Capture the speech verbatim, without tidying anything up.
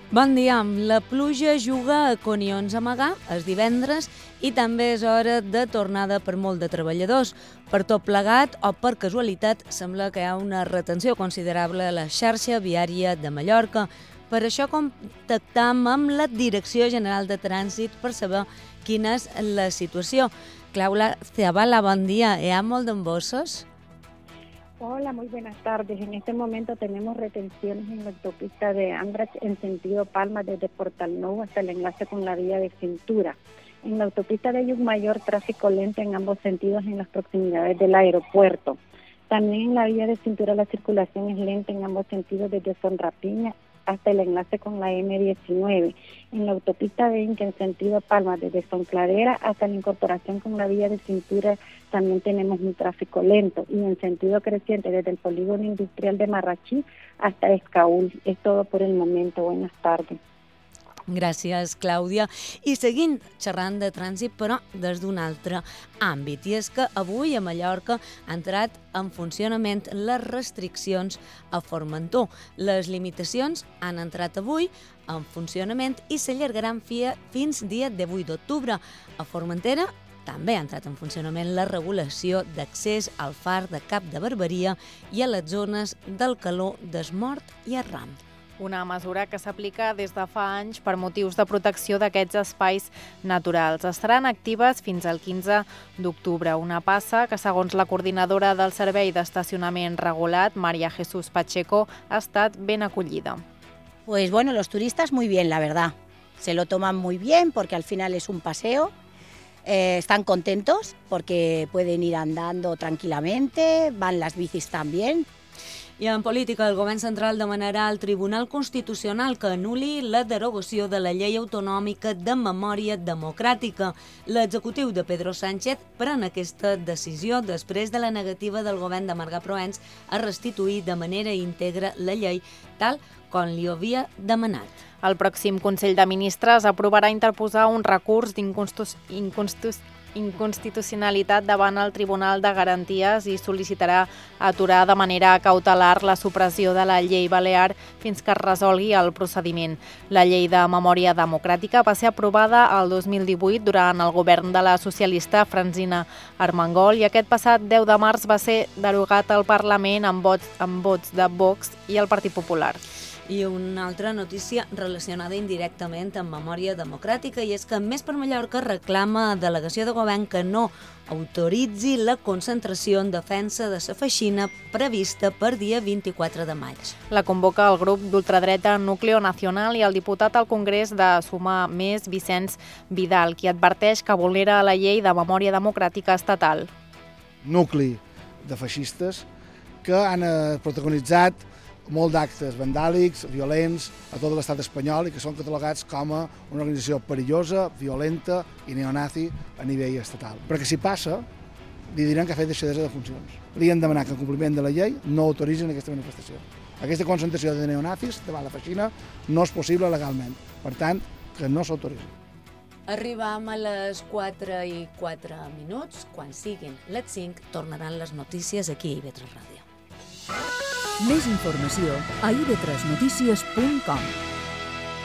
Bon dia. La pluja juga a Conions a Magà és divendres i també és hora de tornada per molt de treballadors. Per tot plegat o per casualitat sembla que hi ha una retenció considerable a la xarxa viària de Mallorca. Per això contactam amb la Direcció General de Trànsit per saber quina és la situació. Clàudia Zabala, bon dia. Hi ha molt d'embossos? Hola, muy buenas tardes. En este momento tenemos retenciones en la autopista de Andratx en sentido Palma desde Portal Nou hasta el enlace con la vía de Cintura. En la autopista de Llucmajor, tráfico lento en ambos sentidos en las proximidades del aeropuerto. También en la vía de Cintura la circulación es lenta en ambos sentidos desde Son Rapiña hasta el enlace con la eme diecinueve. En la autopista de Inca en sentido Palma desde Son Cladera hasta la incorporación con la vía de Cintura también tenemos un tráfico lento, y en sentido creciente desde el polígono industrial de Marratxí hasta Escaúl. Es todo por el momento. Buenas tardes. Gràcies, Clàudia. I seguint xerrant de trànsit, però des d'un altre àmbit. I és que avui a Mallorca han entrat en funcionament les restriccions a Formentor. Les limitacions han entrat avui en funcionament i s'allargaran fins dia divuit d'octubre. A Formentera també ha entrat en funcionament la regulació d'accés al far de Cap de Barberia i a les zones del Caló d'Esmort i Arram. Una mesura que s'aplica des de fa anys per motius de protecció d'aquests espais naturals. Estaran actives fins al quinze d'octubre, una passa que, segons la coordinadora del Servei d'Estacionament Regulat, María Jesús Pacheco, ha estat ben acollida. Pues bueno, los turistas muy bien, la verdad. Se lo toman muy bien porque al final es un paseo. Eh, están contentos porque pueden ir andando tranquilamente, van las bicis también. I en política, el govern central demanarà al Tribunal Constitucional que anul·li la derogació de la llei autonòmica de memòria democràtica. L'executiu de Pedro Sánchez pren aquesta decisió després de la negativa del govern de Marga Proens a restituir de manera íntegra la llei, tal com li havia demanat. El pròxim Consell de Ministres aprovarà interposar un recurs d'inconstitucionalitat inconstitucionalitat davant el Tribunal de Garanties i sol·licitarà aturar de manera cautelar la supressió de la llei balear fins que es resolgui el procediment. La llei de memòria democràtica va ser aprovada el dos mil divuit durant el govern de la socialista Francina Armengol i aquest passat deu de març va ser derogat al Parlament amb vots, amb vots de Vox i el Partit Popular. I una altra notícia relacionada indirectament amb memòria democràtica, i és que Més per Mallorca reclama a delegació de govern que no autoritzi la concentració en defensa de la feixina prevista per dia vint-i-quatre de maig. La convoca el grup d'ultradreta Núcleo Nacional i el diputat al Congrés de Sumar Més, Vicenç Vidal, qui adverteix que vulnera la llei de memòria democràtica estatal. Nucli de feixistes que han protagonitzat molt d'actes vandàlics, violents a tot l'estat espanyol i que són catalogats com a una organització perillosa, violenta i neonazi a nivell estatal. Perquè si passa, li diran que ha fet deixadesa de funcions. Li han demanat que en compliment de la llei no autoritzin aquesta manifestació. Aquesta concentració de neonazis davant la feixina no és possible legalment. Per tant, que no s'autoritzi. Arribam a les quatre i quatre minuts. Quan siguin les cinc, tornaran les notícies aquí a i ve tres Ràdio. Més informació a i ve tres notícies punt com.